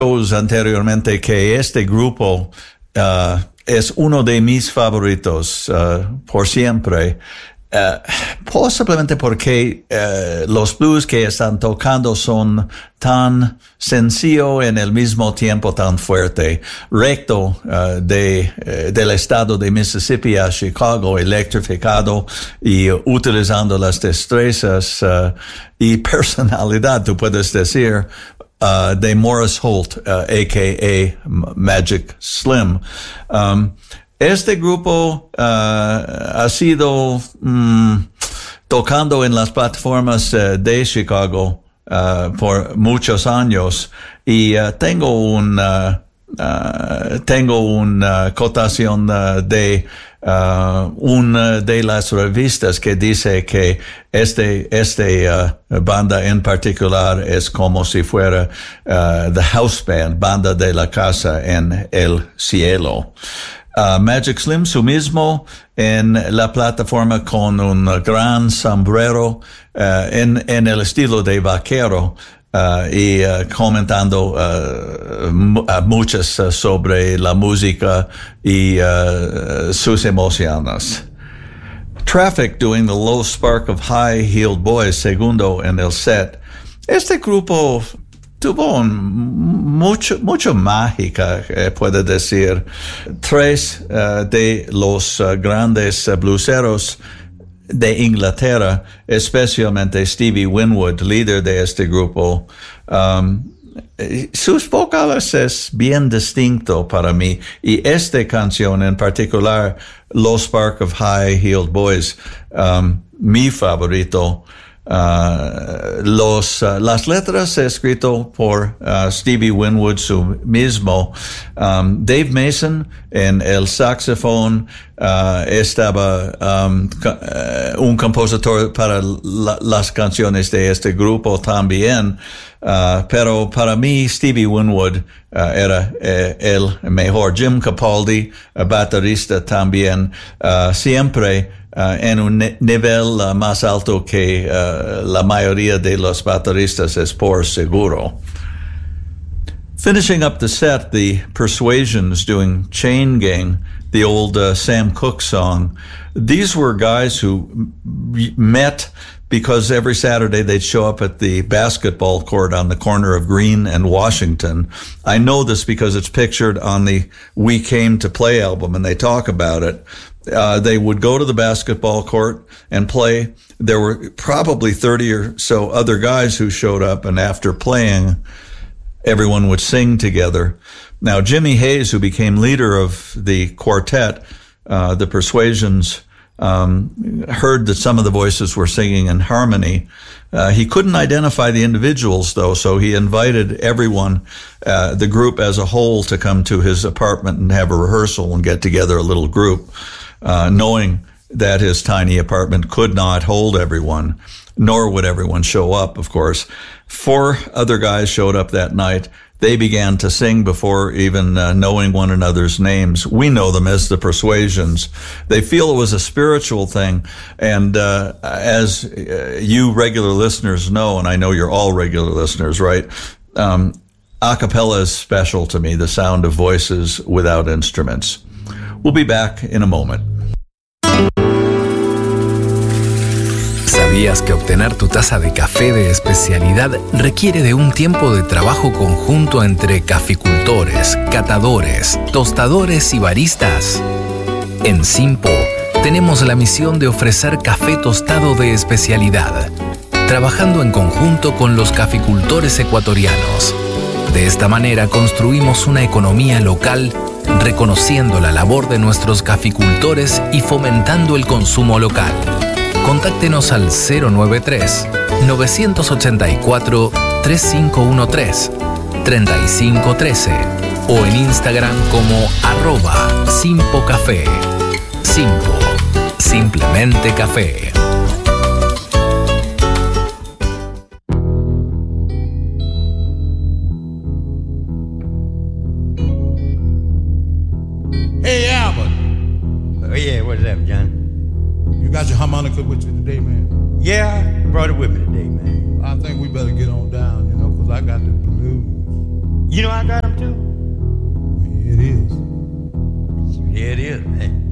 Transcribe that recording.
anteriormente que este grupo es uno de mis favoritos por siempre. Posiblemente porque los blues que están tocando son tan sencillo en el mismo tiempo tan fuerte. Recto del estado de Mississippi a Chicago, electrificado y utilizando las destrezas y personalidad, tú puedes decir, de Morris Holt, a.k.a. Magic Slim. Este grupo ha sido tocando en las plataformas de Chicago por muchos años y tengo una cotación de una de las revistas que dice que este banda en particular es como si fuera the house band, banda de la casa en el cielo. Magic Slim, su mismo, en la plataforma con un gran sombrero, en el estilo de vaquero, y comentando muchas sobre la música y sus emociones. Traffic doing the Low Spark of High-Heeled Boys, segundo en el set. Este grupo tuvo mucho mágica, puede decir. Tres de los grandes blueseros de Inglaterra, especialmente Stevie Winwood, líder de este grupo. Sus vocales es bien distinto para mí, y esta canción en particular, Low Spark of High-Heeled Boys, mi favorito. Las letras escrito por Stevie Winwood su mismo. Dave Mason en el saxofón, estaba un compositor para las canciones de este grupo también, pero para mí Stevie Winwood era el mejor. Jim Capaldi, baterista también, siempre en un nivel más alto que la mayoría de los bateristas, es por seguro. Finishing up the set, the Persuasions doing Chain Gang, the old Sam Cooke song. These were guys who met because every Saturday they'd show up at the basketball court on the corner of Green and Washington. I know this because it's pictured on the We Came to Play album, and they talk about it. They would go to the basketball court and play. There were probably 30 or so other guys who showed up, and after playing, everyone would sing together. Now, Jimmy Hayes, who became leader of the quartet, the Persuasions, heard that some of the voices were singing in harmony. He couldn't identify the individuals, though, so he invited everyone, the group as a whole, to come to his apartment and have a rehearsal and get together a little group, knowing that his tiny apartment could not hold everyone, nor would everyone show up, of course. 4 other guys showed up that night. They began to sing before even knowing one another's names. We know them as the Persuasions. They feel it was a spiritual thing. And as you regular listeners know, and I know you're all regular listeners, right? A cappella is special to me, the sound of voices without instruments. We'll be back in a moment. ¿Sabías que obtener tu taza de café de especialidad requiere de un tiempo de trabajo conjunto entre caficultores, catadores, tostadores y baristas? En Simpo tenemos la misión de ofrecer café tostado de especialidad, trabajando en conjunto con los caficultores ecuatorianos. De esta manera construimos una economía local, reconociendo la labor de nuestros caficultores y fomentando el consumo local. Contáctenos al 093-984-3513, 3513 o en Instagram como @SimpoCafé. Simpo, simplemente café. Hey, Albert. Oh, yeah, what's up, John? You got your harmonica with you today, man? Yeah, I brought it with me today, man. I think we better get on down, because I got the blues. You know I got them too? It is. Yeah, it is, man.